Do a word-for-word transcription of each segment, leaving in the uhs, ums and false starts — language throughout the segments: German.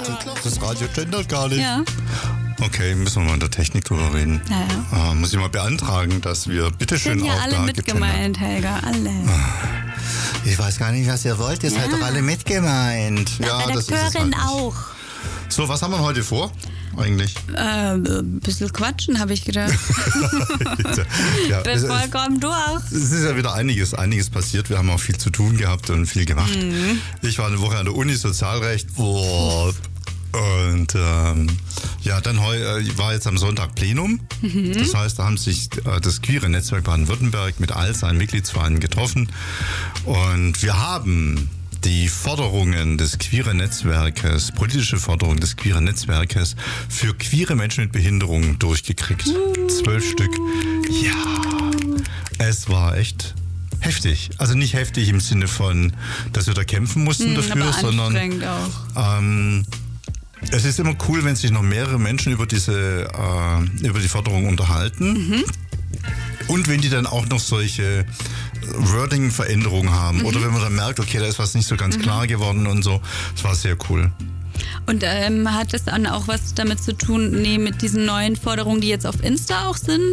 Das Radio gendert gar nicht. Ja. Okay, müssen wir mal in der Technik drüber reden. Naja. Äh, muss ich mal beantragen, dass wir bitteschön Sind ja auch alle da mitgemeint, Helga, alle. Ich weiß gar nicht, was ihr wollt. Ihr Ja. seid doch alle mitgemeint. Ja, das ist es halt Redakteurin nicht. auch. So, was haben wir heute vor eigentlich? Äh, ein bisschen quatschen, habe ich gedacht. ja, Bin es, vollkommen durch. es ist ja wieder einiges, einiges passiert. Wir haben auch viel zu tun gehabt und viel gemacht. Mhm. Ich war eine Woche an der Uni Sozialrecht. Oh, und ähm, ja, dann heu, äh, war jetzt am Sonntag Plenum. Mhm. Das heißt, da haben sich äh, das queere Netzwerk Baden-Württemberg mit all seinen Mitgliedsvereinen getroffen. Und wir haben die Forderungen des queeren Netzwerkes, politische Forderungen des queeren Netzwerkes für queere Menschen mit Behinderungen durchgekriegt. Zwölf Stück. Ja, es war echt heftig. Also nicht heftig im Sinne von, dass wir da kämpfen mussten Hm, dafür, aber sondern anstrengend auch. ähm, es ist immer cool, wenn sich noch mehrere Menschen über diese äh, über die Forderung unterhalten. Mhm. Und wenn die dann auch noch solche Wording-Veränderungen haben. Mhm. Oder wenn man dann merkt, okay, da ist was nicht so ganz mhm. klar geworden und so. Das war sehr cool. Und ähm, hat das dann auch was damit zu tun, nee, mit diesen neuen Forderungen, die jetzt auf Insta auch sind?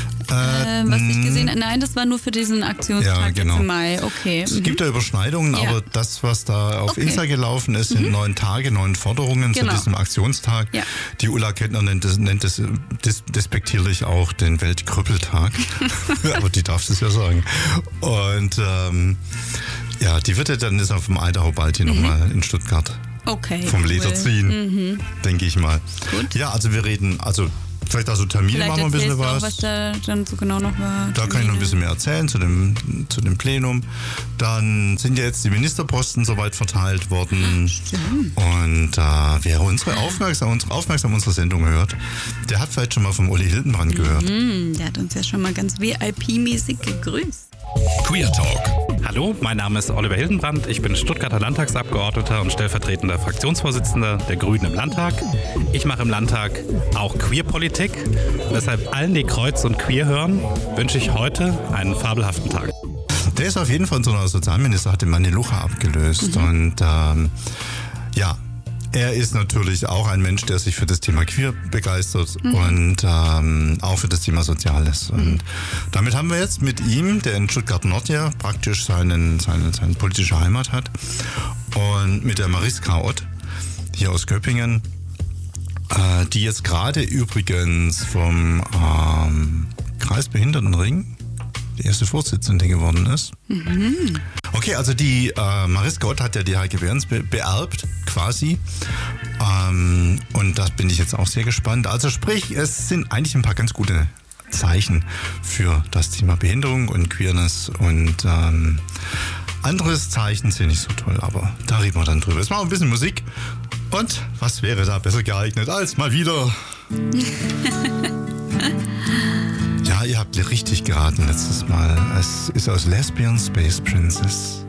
Äh, was ich gesehen habe, nein, das war nur für diesen Aktionstag ja, genau. im Mai. Okay. Es mhm. gibt da Überschneidungen, ja. aber das, was da auf okay. Insta gelaufen ist, sind mhm. neun Tage, neun Forderungen genau. zu diesem Aktionstag. Ja. Die Ulla Kettner nennt es, nennt es des, despektierlich auch den Weltkrüppeltag. Aber die darf es ja sagen. Und ähm, ja, die wird ja dann ist auf dem Idaho Balti mhm. nochmal in Stuttgart. Okay. Vom cool. Leder ziehen, mhm. denke ich mal. Gut. Ja, also wir reden, also vielleicht also Termine vielleicht machen wir ein bisschen was. Auch, was da dann so genau noch war. Da kann ich noch ein bisschen mehr erzählen zu dem, zu dem Plenum. Dann sind ja jetzt die Ministerposten soweit verteilt worden. Stimmt. Und äh, wer unsere aufmerksam, unsere aufmerksam unsere Sendung hört, der hat vielleicht schon mal vom Uli Hildenbrand gehört. Mhm, der hat uns ja schon mal ganz V I P-mäßig gegrüßt. Queer Talk. Hallo, mein Name ist Oliver Hildenbrand. Ich bin Stuttgarter Landtagsabgeordneter und stellvertretender Fraktionsvorsitzender der Grünen im Landtag. Ich mache im Landtag auch Queerpolitik. Deshalb allen, die Kreuz und Queer hören, wünsche ich heute einen fabelhaften Tag. Der ist auf jeden Fall unser Sozialminister, hat den Manni Lucha abgelöst. Mhm. Und ähm, ja, er ist natürlich auch ein Mensch, der sich für das Thema Queer begeistert mhm. und ähm, auch für das Thema Soziales. Mhm. Und damit haben wir jetzt mit ihm, der in Stuttgart Nord ja praktisch seinen, seine, seine politische Heimat hat, und mit der Mariska Ott hier aus Köppingen, äh, die jetzt gerade übrigens vom ähm, Kreisbehindertenring die erste Vorsitzende geworden ist. Mhm. Okay, also die äh, Mariska Ott hat ja die Heike Behrens be- beerbt, quasi. Ähm, und da bin ich jetzt auch sehr gespannt. Also sprich, es sind eigentlich ein paar ganz gute Zeichen für das Thema Behinderung und Queerness. Und ähm, anderes Zeichen sind nicht so toll, aber da reden wir dann drüber. Jetzt machen wir ein bisschen Musik. Und was wäre da besser geeignet als mal wieder... Ja, ihr habt richtig geraten letztes Mal. Es ist aus Lesbian Space Princess.